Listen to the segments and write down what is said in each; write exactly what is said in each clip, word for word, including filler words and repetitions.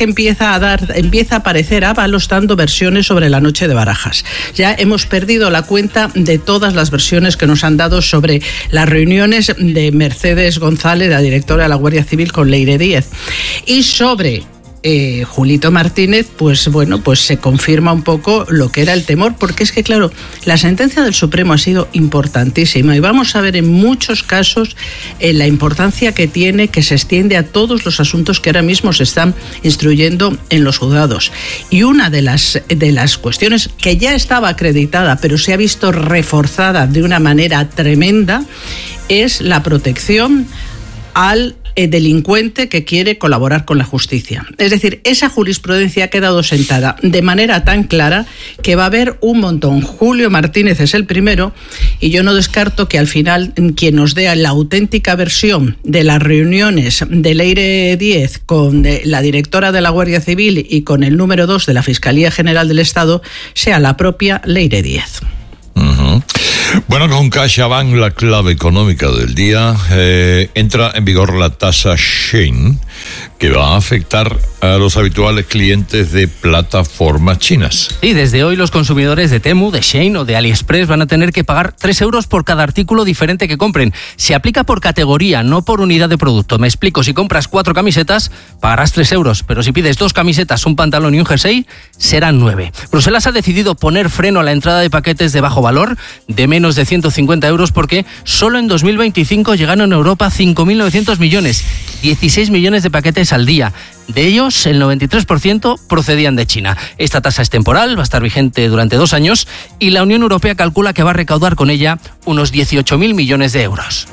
que empieza a dar, empieza a aparecer Ábalos dando versiones sobre la noche de Barajas. Ya hemos perdido la cuenta de todas las versiones que nos han dado sobre las reuniones de Mercedes González, la directora de la Guardia Civil, con Leire Díez. Y sobre Eh, Julito Martínez, pues bueno, pues se confirma un poco lo que era el temor, porque es que claro, la sentencia del Supremo ha sido importantísima y vamos a ver en muchos casos eh, la importancia que tiene, que se extiende a todos los asuntos que ahora mismo se están instruyendo en los juzgados. Y una de las, de las cuestiones que ya estaba acreditada, pero se ha visto reforzada de una manera tremenda, es la protección al Eh, delincuente que quiere colaborar con la justicia. Es decir, esa jurisprudencia ha quedado sentada de manera tan clara que va a haber un montón. Julio Martínez es el primero y yo no descarto que al final quien nos dé la auténtica versión de las reuniones de Leire Díez con la directora de la Guardia Civil y con el número dos de la Fiscalía General del Estado sea la propia Leire Díez. Uh-huh. Bueno, con CaixaBank, la clave económica del día, eh, entra en vigor la tasa Shein, que va a afectar a los habituales clientes de plataformas chinas. Y desde hoy los consumidores de Temu, de Shein o de AliExpress van a tener que pagar tres euros por cada artículo diferente que compren. Se aplica por categoría, no por unidad de producto. Me explico, si compras cuatro camisetas, pagarás tres euros, pero si pides dos camisetas, un pantalón y un jersey, serán nueve. Bruselas ha decidido poner freno a la entrada de paquetes de bajo valor, de menos de ciento cincuenta euros, porque solo en dos mil veinticinco llegaron a Europa cinco mil novecientos millones, dieciséis millones de paquetes al día. De ellos, el noventa y tres por ciento procedían de China. Esta tasa es temporal, va a estar vigente durante dos años y la Unión Europea calcula que va a recaudar con ella unos dieciocho mil millones de euros.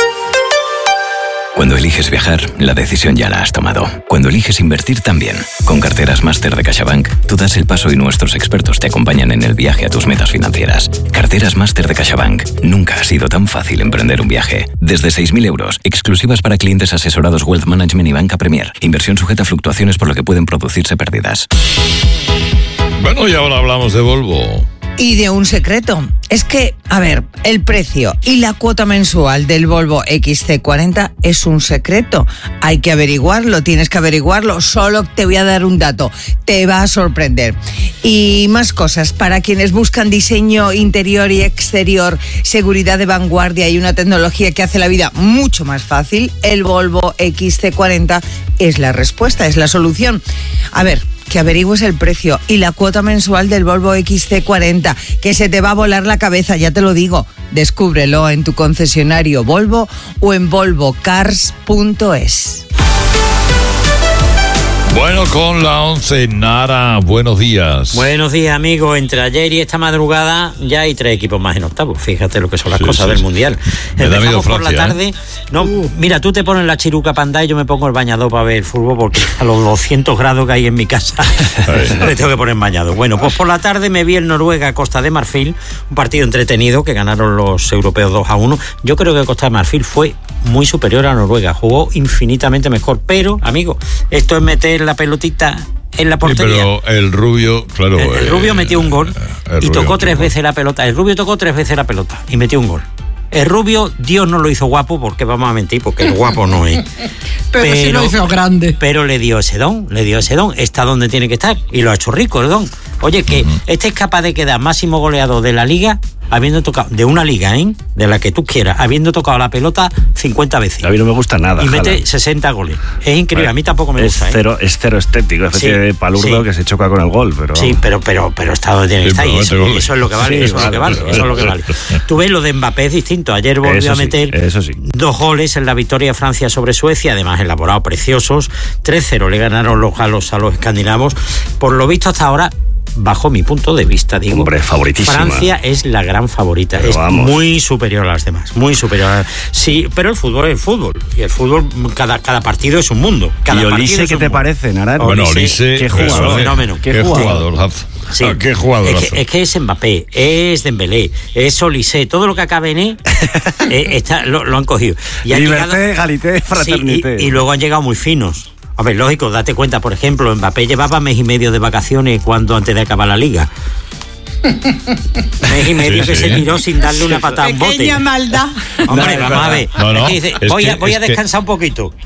Cuando eliges viajar, la decisión ya la has tomado. Cuando eliges invertir, también. Con Carteras Máster de CaixaBank, tú das el paso y nuestros expertos te acompañan en el viaje a tus metas financieras. Carteras Máster de CaixaBank. Nunca ha sido tan fácil emprender un viaje. Desde seis mil euros, exclusivas para clientes asesorados Wealth Management y Banca Premier. Inversión sujeta a fluctuaciones por lo que pueden producirse pérdidas. Bueno, y ahora hablamos de Volvo. Y de un secreto. Es que, a ver, el precio y la cuota mensual del Volvo X C cuarenta es un secreto. Hay que averiguarlo, tienes que averiguarlo. Solo te voy a dar un dato. Te va a sorprender. Y más cosas. Para quienes buscan diseño interior y exterior, seguridad de vanguardia y una tecnología que hace la vida mucho más fácil, el Volvo X C cuarenta es la respuesta, es la solución. A ver, que averigües el precio y la cuota mensual del Volvo X C cuarenta, que se te va a volar la cabeza, ya te lo digo. Descúbrelo en tu concesionario Volvo o en volvo cars punto es. Bueno, con la once, Nara, buenos días. Buenos días, amigos. Entre ayer y esta madrugada ya hay tres equipos más en octavos. Fíjate lo que son las sí, cosas sí, del sí. Mundial. Me da miedo Empezamos por Francia, la tarde. ¿eh? No, uh. Mira, tú te pones la chiruca panda y yo me pongo el bañador para ver el fútbol, porque a los doscientos grados que hay en mi casa me tengo que poner bañador. Bueno, pues por la tarde me vi el Noruega-Costa de Marfil, un partido entretenido que ganaron los europeos dos a uno. Yo creo que Costa de Marfil fue muy superior a Noruega, jugó infinitamente mejor, pero, amigo, esto es meter la pelotita en la portería. Sí, pero el Rubio, claro. El, el Rubio eh, metió un gol y tocó tres veces la pelota. El Rubio tocó tres veces la pelota y metió un gol. El Rubio, Dios no lo hizo guapo, porque vamos a mentir, porque el guapo no es. pero, pero sí lo hizo grande. Pero le dio ese don, le dio ese don. Está donde tiene que estar y lo ha hecho rico el don. Oye, que uh-huh. este es capaz de quedar máximo goleador de la liga, habiendo tocado, de una liga, ¿eh? De la que tú quieras, habiendo tocado la pelota cincuenta veces. A mí no me gusta nada. Y mete jala. sesenta goles. Es increíble, bueno, a mí tampoco me es gusta. Cero, ¿eh? Es cero estético, es especie sí, de palurdo sí. que se choca con el gol. Pero... Sí, pero, pero, pero está donde tiene que estar. Y eso, y eso es lo que vale, sí, eso vale, es lo que vale, vale, eso es lo que vale. Tú ves, lo de Mbappé es distinto. Ayer volvió eso a meter sí, eso sí. dos goles en la victoria de Francia sobre Suecia, además elaborados, preciosos. tres cero le ganaron los galos a los escandinavos. Por lo visto hasta ahora, bajo mi punto de vista, digo, hombre, favoritísima. Francia es la gran favorita, pero es vamos. muy superior a las demás, muy superior a... Sí, pero el fútbol es el fútbol, y el fútbol, cada, cada partido es un mundo. Cada ¿Y Olise qué te parece, Nara? Bueno, Olise, qué jugador, es un fenómeno. Qué, qué jugador, jugador. Sí. Ah, qué jugador. Es que, es que es Mbappé, es Dembélé, es Olise, todo lo que acabe en E, eh, está, lo, lo han cogido. Y Liberté, llegado, Galité, Fraternité. Sí, y, y luego han llegado muy finos. A ver, lógico, date cuenta, por ejemplo, Mbappé llevaba mes y medio de vacaciones cuando antes de acabar la liga. Mes y medio sí, que sí. se tiró sin darle una patada a un bote. Pequeña maldad. Hombre, no, vamos a ver. No, no, es que dice, voy, que, a, voy a descansar que... un poquito.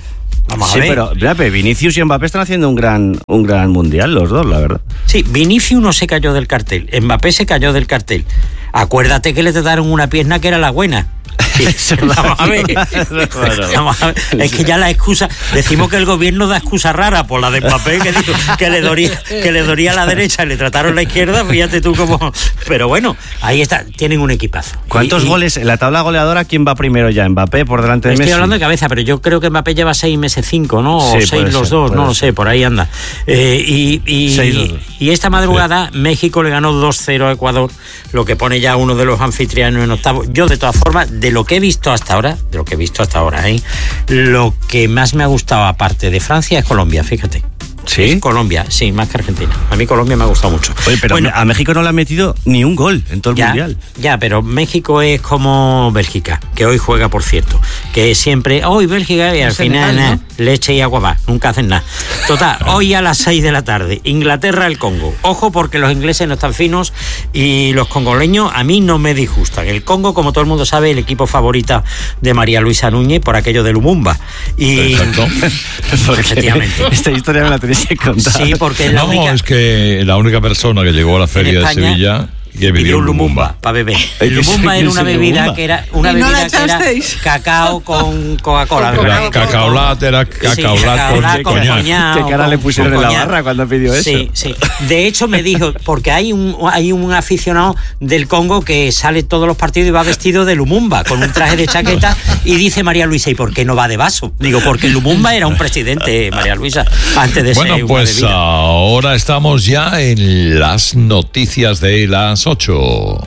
Vamos sí, a ver. pero fíjate, Vinicius y Mbappé están haciendo un gran, un gran mundial los dos, la verdad. Sí, Vinicius no se cayó del cartel, Mbappé se cayó del cartel. Acuérdate que le trataron una pierna que era la buena. Vamos a ver. Vamos a ver. Es que ya la excusa, decimos que el gobierno da excusa rara por la de Mbappé, que, que le doría, que le doría a la derecha y le trataron la izquierda, fíjate tú cómo. Pero bueno, ahí está, tienen un equipazo. ¿Cuántos y, y, goles en la tabla goleadora? ¿Quién va primero ya? ¿Mbappé por delante de estoy Messi? Estoy hablando de cabeza, pero yo creo que Mbappé lleva seis meses cinco, ¿no? O Sí, seis los ser, dos, no lo ser. sé, por ahí anda. Eh, y, y, Seis los dos. y esta madrugada sí. México le ganó dos cero a Ecuador, lo que pone ya uno de los anfitriones en octavo. Yo, de todas formas, de lo que he visto hasta ahora, de lo que he visto hasta ahora, ¿eh? Lo que más me ha gustado, aparte de Francia, es Colombia, fíjate. ¿Sí? Es Colombia, sí, más que Argentina. A mí Colombia me ha gustado mucho. Oye, pero bueno, a México no le ha metido ni un gol en todo el ya, mundial. Ya, pero México es como Bélgica, que hoy juega, por cierto, que siempre, hoy Bélgica, y al final, Senegal, ¿no? Leche y agua va, nunca hacen nada. Total, hoy a las seis de la tarde, Inglaterra, el Congo. Ojo, porque los ingleses no están finos y los congoleños a mí no me disgustan. El Congo, como todo el mundo sabe, el equipo favorita de María Luisa Núñez por aquello de Lumumba. Y efectivamente. Esta historia me la tenéis que contar. Sí, porque es la no, única... es que la única persona que llegó a la feria de Sevilla que bebió un Lumumba, Lumumba para beber. El Lumumba era una bebida Lumumba? que era una ¿Y no bebida que era cacao con Coca-Cola. Era cacaolat, era cacaolat sí, con, con coñac. ¿Qué cara le pusieron en la barra cuando pidió eso? Sí, sí. De hecho me dijo, porque hay un hay un aficionado del Congo que sale todos los partidos y va vestido de Lumumba, con un traje de chaqueta, y dice María Luisa, ¿y por qué no va de vaso? Digo, porque Lumumba era un presidente, María Luisa, antes de bueno, ser una pues bebida. Ahora estamos ya en las noticias de las ocho.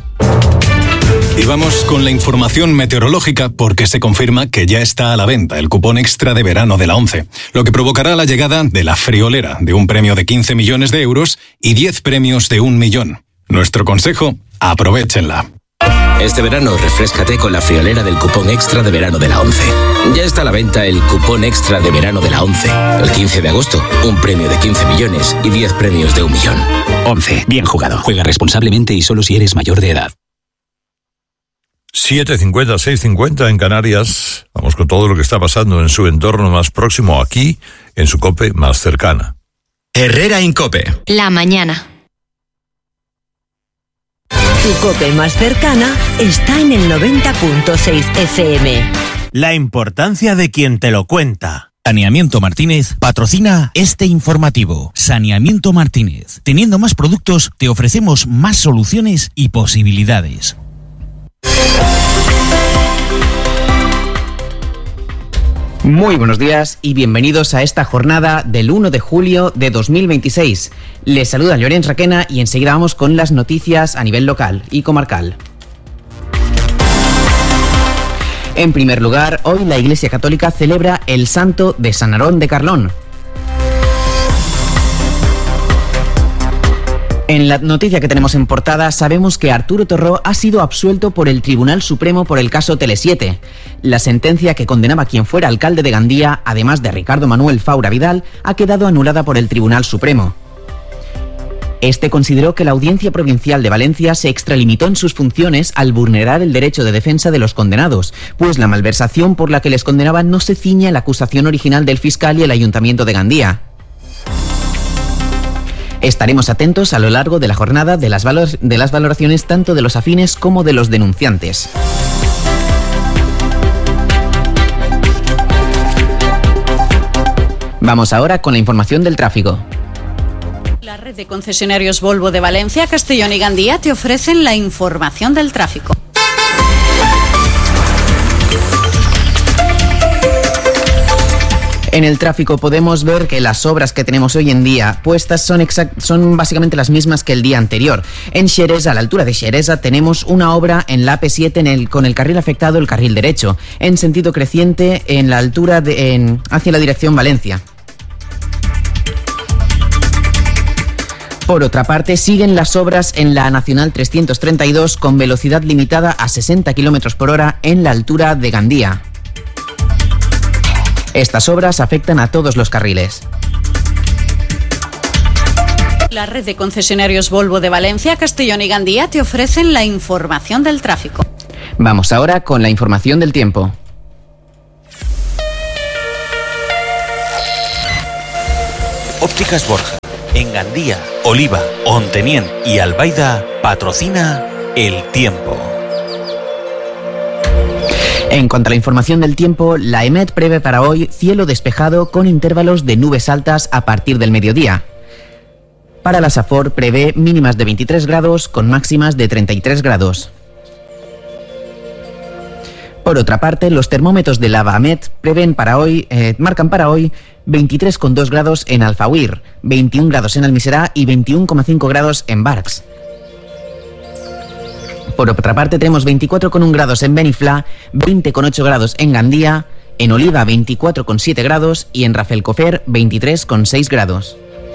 Y vamos con la información meteorológica porque se confirma que ya está a la venta el cupón extra de verano de la ONCE, lo que provocará la llegada de la friolera de un premio de quince millones de euros y diez premios de un millón. Nuestro consejo, aprovéchenla. Este verano refréscate con la friolera del cupón extra de verano de la ONCE. Ya está a la venta el cupón extra de verano de la ONCE. El quince de agosto, un premio de quince millones y diez premios de un millón. ONCE, bien jugado. Juega responsablemente y solo si eres mayor de edad. siete cincuenta, seis cincuenta en Canarias. Vamos con todo lo que está pasando en su entorno más próximo aquí, en su COPE más cercana. Herrera Incope. La mañana. Tu COPE más cercana está en el noventa punto seis F M. La importancia de quien te lo cuenta. Saneamiento Martínez patrocina este informativo. Saneamiento Martínez. Teniendo más productos, te ofrecemos más soluciones y posibilidades. Muy buenos días y bienvenidos a esta jornada del uno de julio de dos mil veintiséis. Les saluda Llorens Raquena y enseguida vamos con las noticias a nivel local y comarcal. En primer lugar, hoy la Iglesia Católica celebra el santo de San Aarón de Carlón. En la noticia que tenemos en portada sabemos que Arturo Torró ha sido absuelto por el Tribunal Supremo por el caso Tele siete. La sentencia que condenaba a quien fuera alcalde de Gandía, además de Ricardo Manuel Faura Vidal, ha quedado anulada por el Tribunal Supremo. Este consideró que la Audiencia Provincial de Valencia se extralimitó en sus funciones al vulnerar el derecho de defensa de los condenados, pues la malversación por la que les condenaban no se ciñe a la acusación original del fiscal y el Ayuntamiento de Gandía. Estaremos atentos a lo largo de la jornada de las, valor- de las valoraciones tanto de los afines como de los denunciantes. Vamos ahora con la información del tráfico. La red de concesionarios Volvo de Valencia, Castellón y Gandía te ofrecen la información del tráfico. En el tráfico podemos ver que las obras que tenemos hoy en día puestas son, exact- son básicamente las mismas que el día anterior. En Xeresa, a la altura de Xeresa, tenemos una obra en la A P siete en el, con el carril afectado, el carril derecho, en sentido creciente en la altura de, en, hacia la dirección Valencia. Por otra parte, siguen las obras en la Nacional trescientos treinta y dos con velocidad limitada a sesenta kilómetros por hora en la altura de Gandía. Estas obras afectan a todos los carriles. La red de concesionarios Volvo de Valencia, Castellón y Gandía te ofrecen la información del tráfico. Vamos ahora con la información del tiempo. Ópticas Borja, en Gandía, Oliva, Ontenien y Albaida, patrocina El Tiempo. En cuanto a la información del tiempo, la EMET prevé para hoy cielo despejado con intervalos de nubes altas a partir del mediodía. Para la SAFOR prevé mínimas de veintitrés grados con máximas de treinta y tres grados. Por otra parte, los termómetros de la ABAMET prevén para hoy, eh, marcan para hoy veintitrés coma dos grados en Alfauir, veintiún grados en Almiserá y veintiuno coma cinco grados en Barx. Por otra parte, tenemos veinticuatro coma uno grados en Beniflá, veinte coma ocho grados en Gandía, en Oliva veinticuatro coma siete grados y en Rafelcofer veintitrés coma seis grados.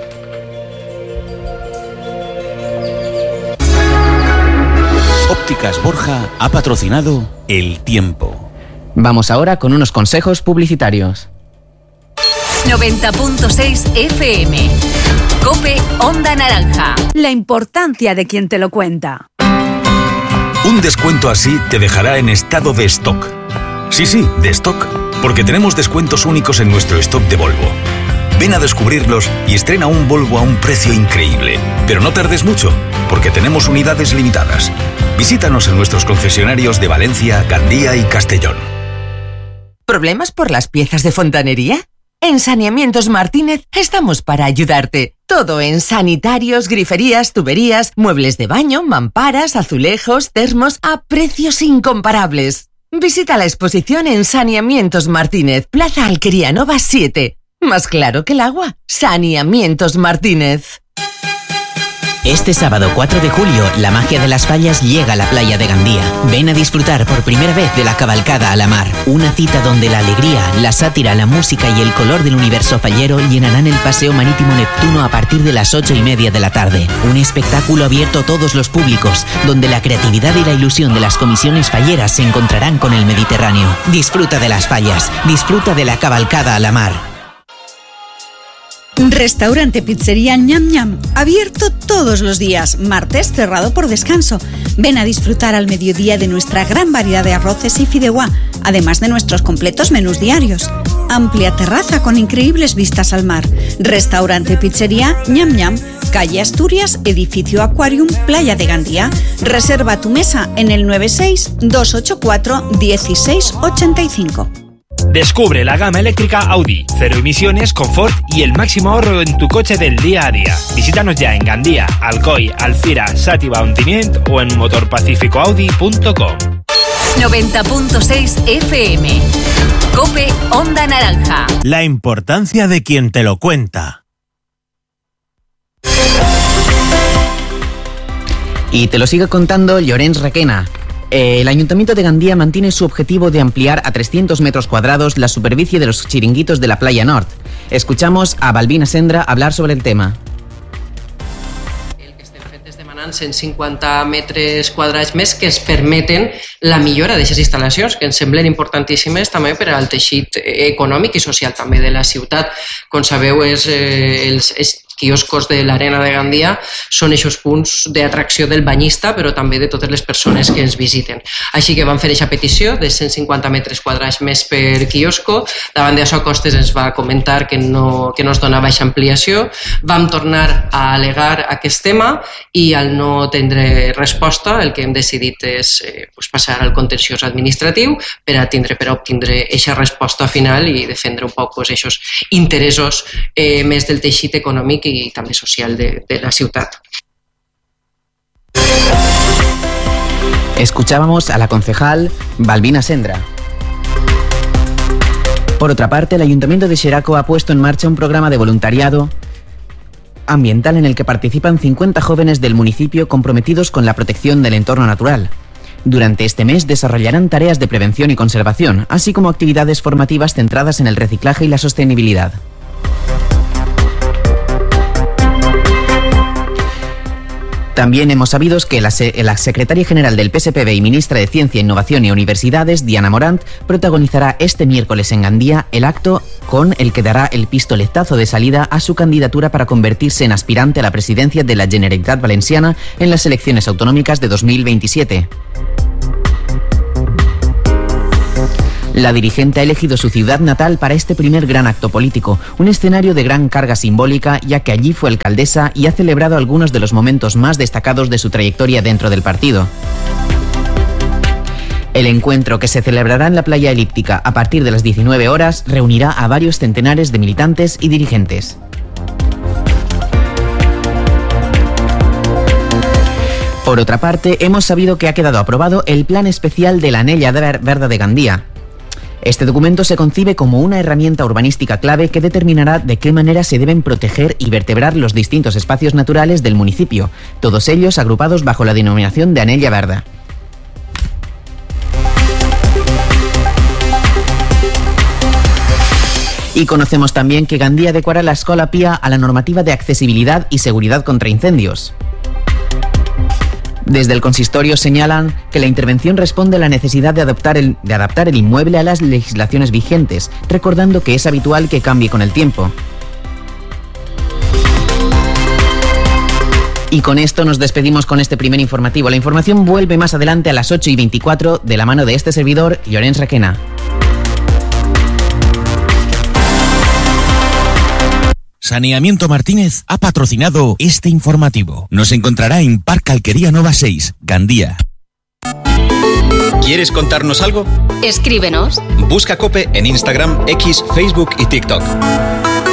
Ópticas Borja ha patrocinado El Tiempo. Vamos ahora con unos consejos publicitarios. noventa punto seis F M. COPE Onda Naranja. La importancia de quien te lo cuenta. Un descuento así te dejará en estado de stock. Sí, sí, de stock, porque tenemos descuentos únicos en nuestro stock de Volvo. Ven a descubrirlos y estrena un Volvo a un precio increíble. Pero no tardes mucho, porque tenemos unidades limitadas. Visítanos en nuestros concesionarios de Valencia, Gandía y Castellón. ¿Problemas por las piezas de fontanería? En Saneamientos Martínez estamos para ayudarte. Todo en sanitarios, griferías, tuberías, muebles de baño, mamparas, azulejos, termos a precios incomparables. Visita la exposición en Saneamientos Martínez, Plaza Alquería Nova siete. Más claro que el agua. Saneamientos Martínez. Este sábado cuatro de julio, la magia de las fallas llega a la playa de Gandía. Ven a disfrutar por primera vez de la cabalgada a la mar. Una cita donde la alegría, la sátira, la música y el color del universo fallero llenarán el paseo marítimo Neptuno a partir de las ocho y media de la tarde. Un espectáculo abierto a todos los públicos, donde la creatividad y la ilusión de las comisiones falleras se encontrarán con el Mediterráneo. Disfruta de las fallas, disfruta de la cabalgada a la mar. Restaurante Pizzería Ñam Ñam, abierto todos los días, martes cerrado por descanso. Ven a disfrutar al mediodía de nuestra gran variedad de arroces y fideuá, además de nuestros completos menús diarios. Amplia terraza con increíbles vistas al mar. Restaurante Pizzería Ñam Ñam, calle Asturias, edificio Aquarium, Playa de Gandía. Reserva tu mesa en el nueve seis dos ocho cuatro uno seis ocho cinco. Descubre la gama eléctrica Audi, cero emisiones, confort y el máximo ahorro en tu coche del día a día. Visítanos ya en Gandía, Alcoy, Alfira, Sátiva, Ontinyent o en motor pacífico audi punto com. noventa punto seis F M. COPE Onda Naranja. La importancia de quien te lo cuenta. Y te lo sigue contando Llorens Requena. El Ayuntamiento de Gandía mantiene su objetivo de ampliar a trescientos metros cuadrados la superficie de los chiringuitos de la Playa Nord. Escuchamos a Balbina Sendra hablar sobre el tema. cent cinquanta metres quadrats més que es permeten la millora d'aquestes instal·lacions, que ens semblen importantíssimes també per al teixit econòmic i social també de la ciutat. Com sabeu, és, eh, els, els quioscos de l'Arena de Gandia són aquests punts d'atracció del banyista, però també de totes les persones que ens visiten. Així que vam fer aquesta petició de cent cinquanta metres quadrats més per quiosco. Davant d'això, Costes ens va comentar que no, que no es donava aquesta ampliació. Vam tornar a al·legar aquest tema i al no tindre resposta, el que hem decidit és eh, pues passar al contenciós administratiu per a tindre, per a obtindre aquesta resposta final i defendre un poc pues, aquests interessos eh, més del teixit econòmic i també social de, de la ciutat. Escuchábamos a la concejal Balbina Sendra. Por otra parte, el Ayuntamiento de Xeraco ha puesto en marcha un programa de voluntariado ambiental en el que participan cincuenta jóvenes del municipio comprometidos con la protección del entorno natural. Durante este mes desarrollarán tareas de prevención y conservación, así como actividades formativas centradas en el reciclaje y la sostenibilidad. También hemos sabido que la, se la secretaria general del P S P B y ministra de Ciencia, Innovación y Universidades, Diana Morant, protagonizará este miércoles en Gandía el acto con el que dará el pistoletazo de salida a su candidatura para convertirse en aspirante a la presidencia de la Generalitat Valenciana en las elecciones autonómicas de dos mil veintisiete. La dirigente ha elegido su ciudad natal para este primer gran acto político, un escenario de gran carga simbólica, ya que allí fue alcaldesa y ha celebrado algunos de los momentos más destacados de su trayectoria dentro del partido. El encuentro, que se celebrará en la playa elíptica a partir de las diecinueve horas, reunirá a varios centenares de militantes y dirigentes. Por otra parte, hemos sabido que ha quedado aprobado el Plan Especial de la Anella Verda de Gandía. Este documento se concibe como una herramienta urbanística clave que determinará de qué manera se deben proteger y vertebrar los distintos espacios naturales del municipio, todos ellos agrupados bajo la denominación de Anella Verda. Y conocemos también que Gandía adecuará la Escola Pía a la normativa de accesibilidad y seguridad contra incendios. Desde el consistorio señalan que la intervención responde a la necesidad de adaptar, el, de adaptar el inmueble a las legislaciones vigentes, recordando que es habitual que cambie con el tiempo. Y con esto nos despedimos con este primer informativo. La información vuelve más adelante a las ocho y veinticuatro de la mano de este servidor, Llorenç Requena. Saneamiento Martínez ha patrocinado este informativo. Nos encontrará en Parque Alquería Nova seis, Gandía. ¿Quieres contarnos algo? Escríbenos. Busca COPE en Instagram, X, Facebook y TikTok.